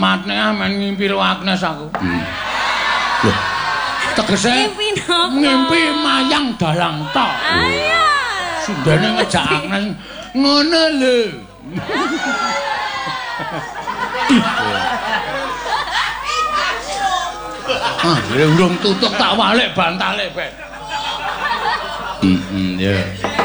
matne amen ngimpi karo Agnes aku. Loh. Tegese ngimpi mayang dalang tok. Ayo. Sundane ngejak Agnes ngono lho. Ah, urung tutuk tak walik bantale, Ben. Ya.